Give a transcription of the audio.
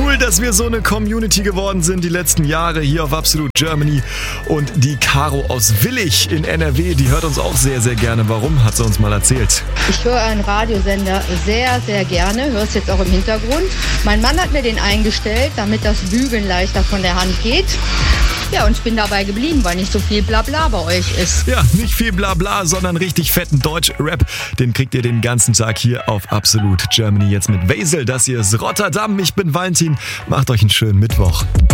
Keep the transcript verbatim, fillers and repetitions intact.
Cool, dass wir so eine Community geworden sind die letzten Jahre hier auf Absolute Germany. Und die Caro aus Willich in N R W, die hört uns auch sehr, sehr gerne. Warum, hat sie uns mal erzählt. Ich höre einen Radiosender sehr, sehr gerne, höre es jetzt auch im Hintergrund. Mein Mann hat mir den eingestellt, damit das Bügeln leichter von der Hand geht. Ja, und ich bin dabei geblieben, weil nicht so viel Blabla bei euch ist. Ja, nicht viel Blabla, sondern richtig fetten Deutsch-Rap. Den kriegt ihr den ganzen Tag hier auf Absolute Germany. Jetzt mit Wesel, das hier ist Rotterdam. Ich bin Valentin. Macht euch einen schönen Mittwoch.